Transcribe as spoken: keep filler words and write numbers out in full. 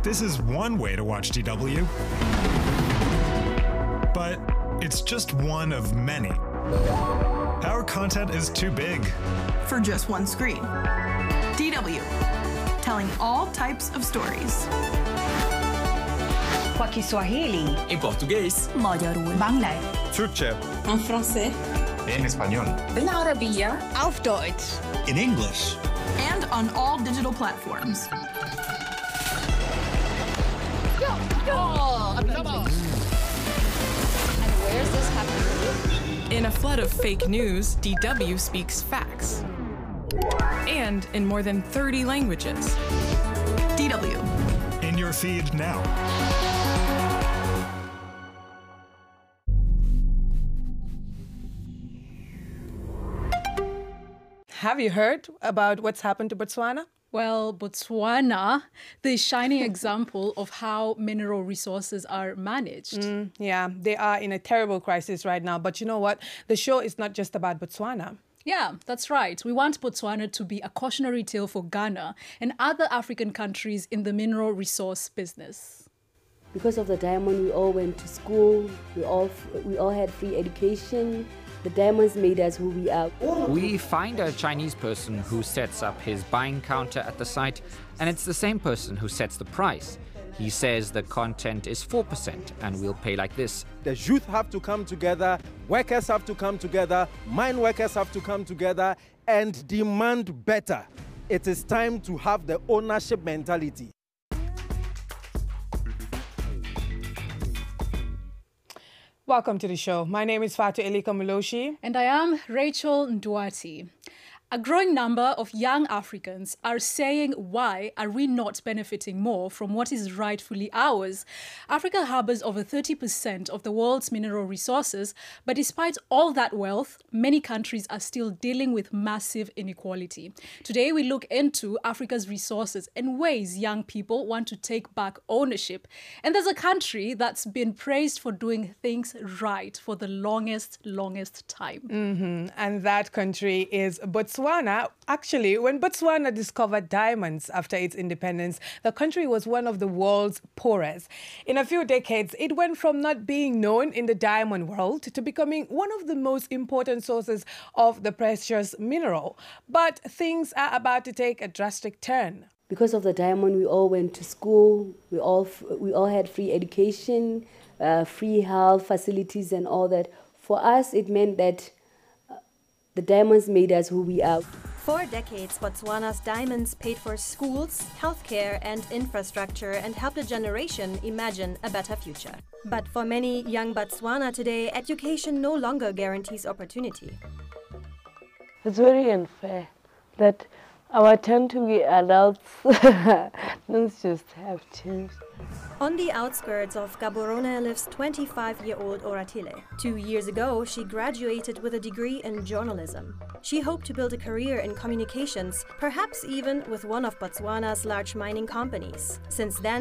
This is one way to watch D W, but it's just one of many. Our content is too big for just one screen. D W, telling all types of stories. Kwa Kiswahili, en portugués, magyarul, Bangla, Türkçe, en français, en español, بالعربية, auf Deutsch, in English, and on all digital platforms. Oh, and where's this happening? In a flood of fake news, D W speaks facts. And in more than thirty languages. D W. In your feed now. Have you heard about what's happened to Botswana? Well, Botswana, the shining example of how mineral resources are managed. Mm, yeah, they are in a terrible crisis right now. But you know what? The show is not just about Botswana. Yeah, that's right. We want Botswana to be a cautionary tale for Ghana and other African countries in the mineral resource business. Because of the diamond, we all went to school, we all, we all had free education. The diamonds made us who we are. We find a Chinese person who sets up his buying counter at the site, and it's the same person who sets the price. He says the content is four percent and we'll pay like this. The youth have to come together, workers have to come together, mine workers have to come together and demand better. It is time to have the ownership mentality. Welcome to the show. My name is Fatu Elika Muloshi. And I am Rachel Ndwati. A growing number of young Africans are saying, why are we not benefiting more from what is rightfully ours? Africa harbors over thirty percent of the world's mineral resources, but despite all that wealth, many countries are still dealing with massive inequality. Today, we look into Africa's resources and ways young people want to take back ownership. And there's a country that's been praised for doing things right for the longest, longest time. Mm-hmm. And that country is Botswana. Botswana, actually, when Botswana discovered diamonds after its independence, the country was one of the world's poorest. In a few decades, it went from not being known in the diamond world to becoming one of the most important sources of the precious mineral. But things are about to take a drastic turn. Because of the diamond, we all went to school, we all, we all had free education, uh, free health facilities and all that. For us, it meant that the diamonds made us who we are. For decades, Botswana's diamonds paid for schools, healthcare and infrastructure and helped a generation imagine a better future. But for many young Botswana today, education no longer guarantees opportunity. It's very unfair that our turn to be adults don't just have changed. On the outskirts of Gaborone lives twenty-five-year-old Oratile. Two years ago, she graduated with a degree in journalism. She hoped to build a career in communications, perhaps even with one of Botswana's large mining companies. Since then,